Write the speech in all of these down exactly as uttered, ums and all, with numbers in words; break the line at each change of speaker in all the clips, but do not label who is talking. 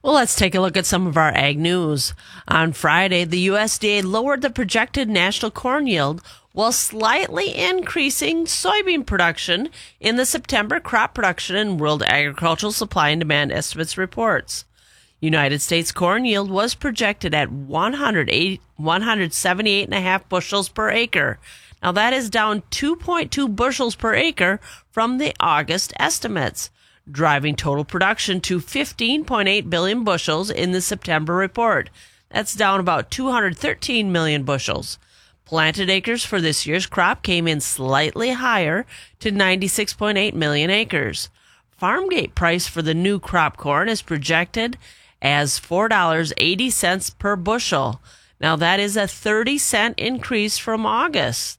Well, let's take a look at some of our ag news. On Friday, the U S D A lowered the projected national corn yield while slightly increasing soybean production in the September crop production and World Agricultural Supply and Demand Estimates reports. United States corn yield was projected at one hundred seventy-eight point five bushels per acre. Now, that is down two point two bushels per acre from the August estimates, driving total production to fifteen point eight billion bushels in the September report. That's down about two hundred thirteen million bushels. Planted acres for this year's crop came in slightly higher to ninety-six point eight million acres. Farmgate price for the new crop corn is projected as four dollars and eighty cents per bushel. Now, that is a thirty cent increase from August.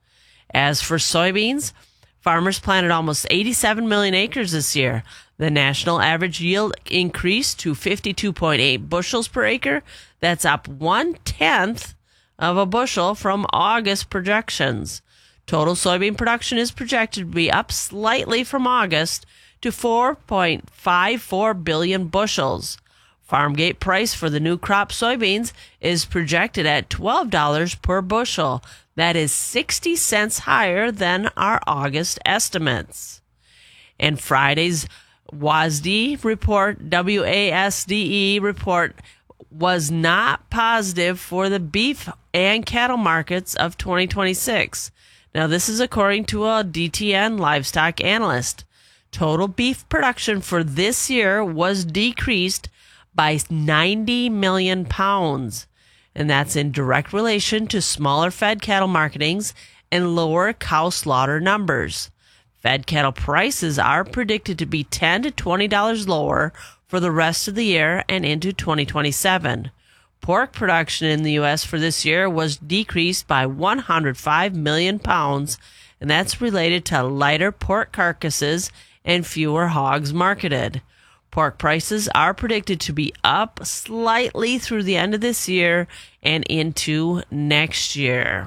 As for soybeans, farmers planted almost eighty-seven million acres this year. The national average yield increased to fifty-two point eight bushels per acre. That's up one-tenth of a bushel from August projections. Total soybean production is projected to be up slightly from August to four point five four billion bushels. Farmgate price for the new crop soybeans is projected at twelve dollars per bushel. That is sixty cents higher than our August estimates. And Friday's W A S D report, W A S D E report, was not positive for the beef and cattle markets of twenty twenty-six. Now, this is according to a D T N livestock analyst. Total beef production for this year was decreased by ninety million pounds, and that's in direct relation to smaller fed cattle marketings and lower cow slaughter numbers. Fed cattle prices are predicted to be ten to twenty dollars lower for the rest of the year and into twenty twenty-seven. Pork production in the U S for this year was decreased by one hundred five million pounds, and that's related to lighter pork carcasses and fewer hogs marketed. Pork prices are predicted to be up slightly through the end of this year and into next year.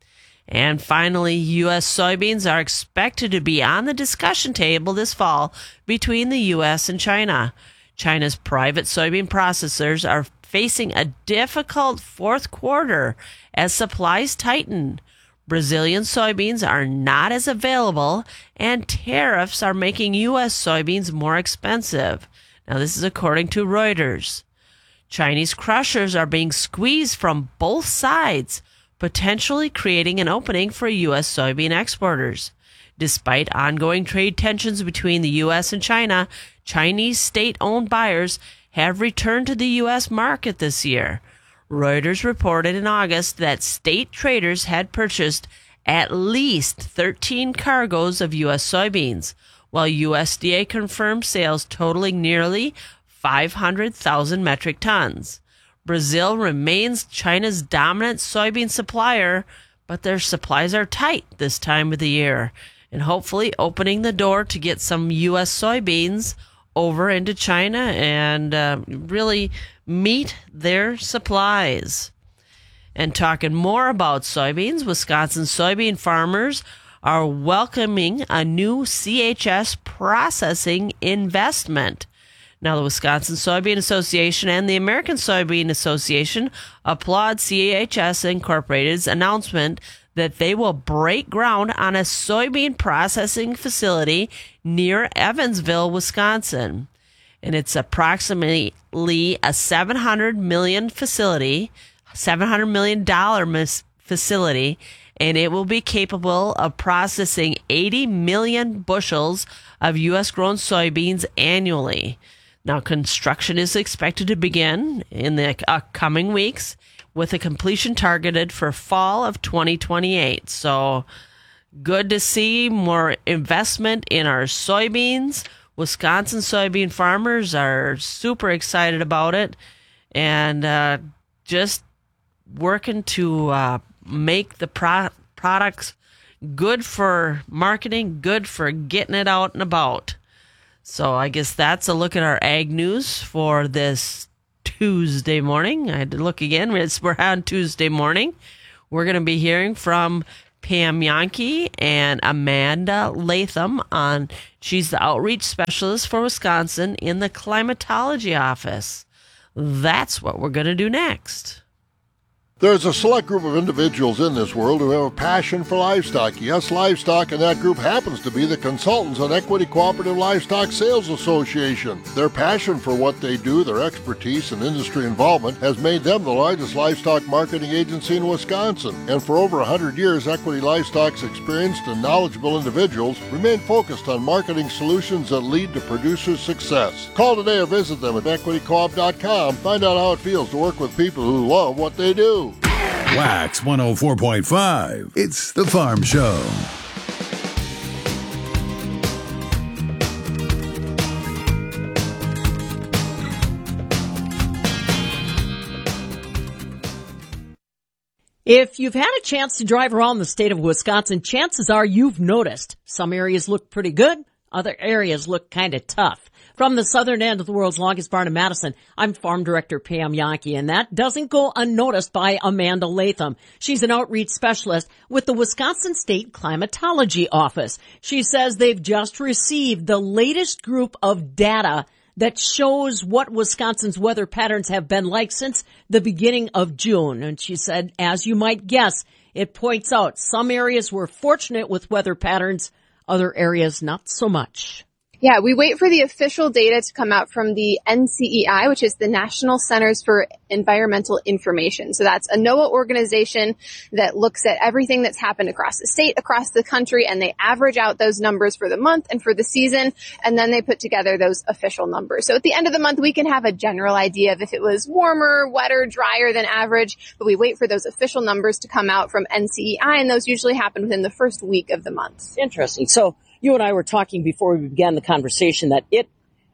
And finally, U S soybeans are expected to be on the discussion table this fall between the U S and China. China's private soybean processors are facing a difficult fourth quarter as supplies tighten. Brazilian soybeans are not as available, and tariffs are making U S soybeans more expensive. Now, this is according to Reuters. Chinese crushers are being squeezed from both sides, potentially creating an opening for U S soybean exporters. Despite ongoing trade tensions between the U S and China, Chinese state-owned buyers have returned to the U S market this year. Reuters reported in August that state traders had purchased at least thirteen cargoes of U S soybeans, while U S D A confirmed sales totaling nearly five hundred thousand metric tons. Brazil remains China's dominant soybean supplier, but their supplies are tight this time of the year, and hopefully opening the door to get some U S soybeans over into China and uh, really meet their supplies. And talking more about soybeans, Wisconsin soybean farmers are welcoming a new C H S processing investment. Now, the Wisconsin Soybean Association and the American Soybean Association applaud C H S Incorporated's announcement that they will break ground on a soybean processing facility near Evansville, Wisconsin. And it's approximately a seven hundred million dollars facility, seven hundred million dollars facility, and it will be capable of processing eighty million bushels of U S grown soybeans annually. Now, construction is expected to begin in the upcoming weeks, with a completion targeted for fall of twenty twenty-eight. So, good to see more investment in our soybeans. Wisconsin soybean farmers are super excited about it, and uh, just working to uh, make the pro- products good for marketing, good for getting it out and about. So I guess that's a look at our ag news for this Tuesday morning. I had to look again. It's, we're on Tuesday morning. We're going to be hearing from Pam Yankee and Amanda Latham on. She's the outreach specialist for Wisconsin in the climatology office. That's what we're going to do next.
There's a select group of individuals in this world who have a passion for livestock. Yes, livestock, and that group happens to be the Consultants on Equity Cooperative Livestock Sales Association. Their passion for what they do, their expertise and industry involvement has made them the largest livestock marketing agency in Wisconsin. And for over one hundred years, Equity Livestock's experienced and knowledgeable individuals remain focused on marketing solutions that lead to producers' success. Call today or visit them at equity coop dot com. Find out how it feels to work with people who love what they do.
Wax one oh four point five. It's The Farm Show.
If you've had a chance to drive around the state of Wisconsin, chances are you've noticed some areas look pretty good, other areas look kind of tough. From the southern end of the world's longest barn in Madison, I'm Farm Director Pam Yankee, and that doesn't go unnoticed by Amanda Latham. She's an outreach specialist with the Wisconsin State Climatology Office. She says they've just received the latest group of data that shows what Wisconsin's weather patterns have been like since the beginning of June. And she said, as you might guess, it points out some areas were fortunate with weather patterns, other areas not so much.
Yeah, we wait for the official data to come out from the N C E I, which is the National Centers for Environmental Information. So that's a NOAA organization that looks at everything that's happened across the state, across the country, and they average out those numbers for the month and for the season, and then they put together those official numbers. So at the end of the month, we can have a general idea of if it was warmer, wetter, drier than average, but we wait for those official numbers to come out from N C E I, and those usually happen within the first week of the month.
Interesting. So you and I were talking before we began the conversation that it,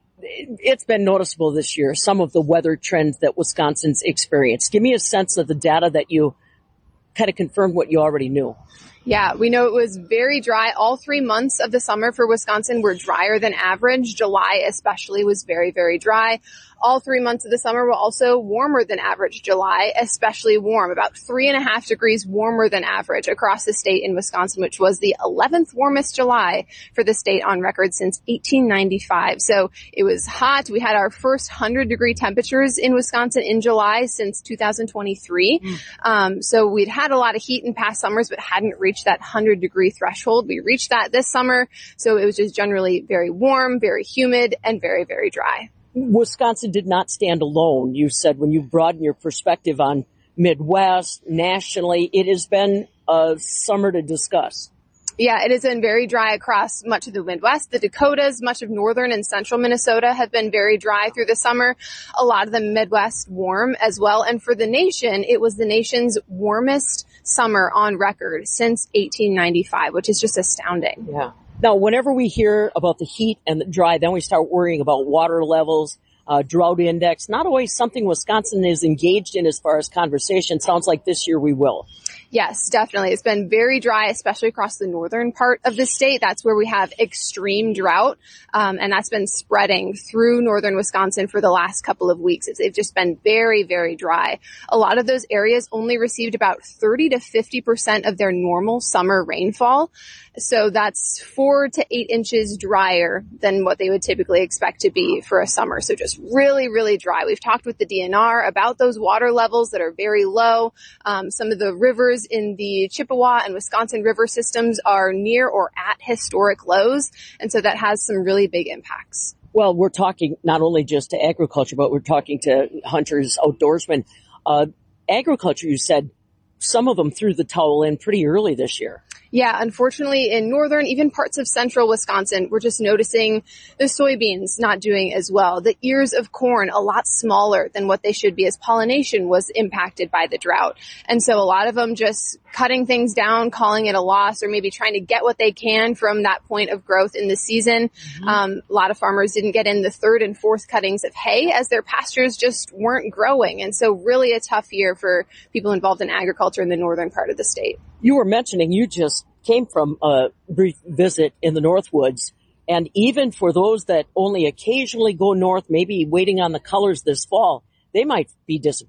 it's been noticeable this year, some of the weather trends that Wisconsin's experienced. Give me a sense of the data that you kind of confirmed what you already knew.
Yeah, we know it was very dry. All three months of the summer for Wisconsin were drier than average. July especially was very, very dry. All three months of the summer were also warmer than average. July, especially warm, about three and a half degrees warmer than average across the state in Wisconsin, which was the eleventh warmest July for the state on record since eighteen ninety-five. So it was hot. We had our first one hundred degree temperatures in Wisconsin in July since two thousand twenty-three. Mm. Um, so we'd had a lot of heat in past summers, but hadn't reached that one hundred degree threshold. We reached that this summer. So it was just generally very warm, very humid, and very, very dry.
Wisconsin did not stand alone. You said when you broaden your perspective on Midwest, nationally, it has been a summer to discuss.
Yeah, it has been very dry across much of the Midwest. The Dakotas, much of northern and central Minnesota have been very dry through the summer. A lot of the Midwest warm as well. And for the nation, it was the nation's warmest summer on record since eighteen ninety-five, which is just astounding.
Yeah. Now, whenever we hear about the heat and the dry, then we start worrying about water levels, uh, drought index. Not always something Wisconsin is engaged in as far as conversation. Sounds like this year we will.
Yes, definitely. It's been very dry, especially across the northern part of the state. That's where we have extreme drought, um, and that's been spreading through northern Wisconsin for the last couple of weeks. It's, they've just been very, very dry. A lot of those areas only received about thirty to fifty percent of their normal summer rainfall. So that's four to eight inches drier than what they would typically expect to be for a summer. So just really, really dry. We've talked with the D N R about those water levels that are very low. Um, some of the rivers in the Chippewa and Wisconsin river systems are near or at historic lows. And so that has some really big impacts.
Well, we're talking not only just to agriculture, but we're talking to hunters, outdoorsmen. Uh, agriculture, you said, some of them threw the towel in pretty early this year.
Yeah, unfortunately, in northern, even parts of central Wisconsin, we're just noticing the soybeans not doing as well. The ears of corn a lot smaller than what they should be as pollination was impacted by the drought. And so a lot of them just cutting things down, calling it a loss, or maybe trying to get what they can from that point of growth in the season. Mm-hmm. Um, a lot of farmers didn't get in the third and fourth cuttings of hay as their pastures just weren't growing. And so really a tough year for people involved in agriculture in the northern part of the state.
You were mentioning you just came from a brief visit in the Northwoods, and even for those that only occasionally go north, maybe waiting on the colors this fall, they might be disappointed.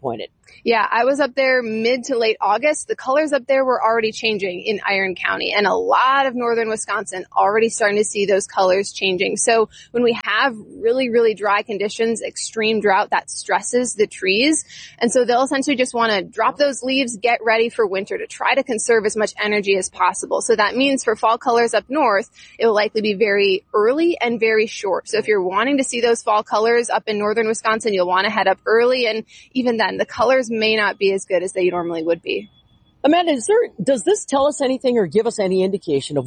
Yeah, I was up there mid to late August. The colors up there were already changing in Iron County, and a lot of northern Wisconsin already starting to see those colors changing. So when we have really, really dry conditions, extreme drought, that stresses the trees. And so they'll essentially just want to drop those leaves, get ready for winter to try to conserve as much energy as possible. So that means for fall colors up north, it will likely be very early and very short. So if you're wanting to see those fall colors up in northern Wisconsin, you'll want to head up early. And even then, the colors may not be as good as they normally would be.
Amanda, is there, does this tell us anything or give us any indication of